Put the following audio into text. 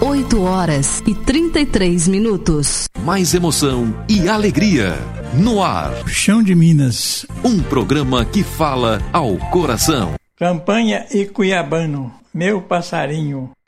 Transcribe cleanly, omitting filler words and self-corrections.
8h33. Mais emoção e alegria. No ar. Chão de Minas. Um programa que fala ao coração. Campanha e Cuiabano, meu passarinho.